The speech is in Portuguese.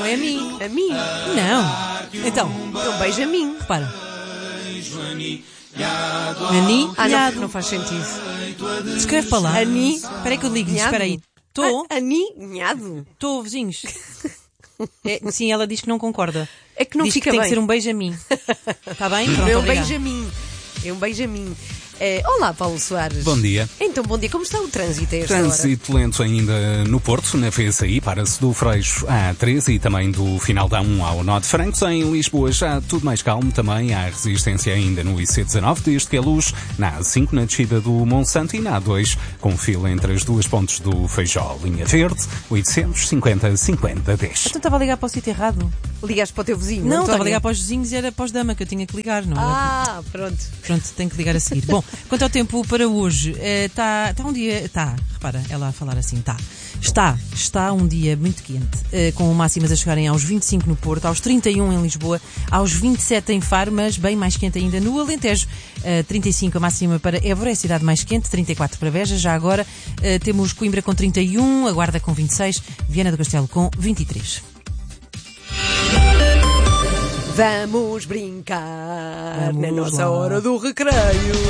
é a mim. A mim? Não. Então, Um beijo a mim. repara. Não faz sentido. Escreve para lá. Ani. Espera aí que eu ligo. Nhado. Espera aí. Estou. Aninhado? Estou, vizinhos. Sim, ela diz que não concorda. É que não diz fica que tem bem. que ser um beijo a mim. Está bem? Pronto, É um obrigada. beijo a mim. É um beijo a mim. Olá, Paulo Soares. Bom dia. Então, bom dia. Como está o trânsito a esta hora? Trânsito lento ainda no Porto, na VSI, para-se do Freixo à A13 e também do final da A1 ao Nó de Francos. Em Lisboa já tudo mais calmo, também há resistência ainda no IC19, desde que a luz na A5, na descida do Monsanto, e na A2, com fila entre as duas pontes do Feijó. Linha Verde, 850-50-10. Então estava a ligar para o sítio errado. Ligaste para o teu vizinho? Não, António? estava a ligar para os vizinhos e era para os dama que eu tinha que ligar, não é? Pronto. Pronto, tenho que ligar a seguir. Bom, quanto ao tempo para hoje, está um dia. Repara, ela a falar assim, Está um dia muito quente, com máximas a chegarem aos 25 no Porto, aos 31 em Lisboa, aos 27 em Faro, mas bem mais quente ainda no Alentejo. 35 a máxima para Évora, é a cidade mais quente, 34 para Beja. Já agora temos Coimbra com 31, a Guarda com 26, Viana do Castelo com 23. Vamos brincar Vamos na nossa lá. hora do recreio.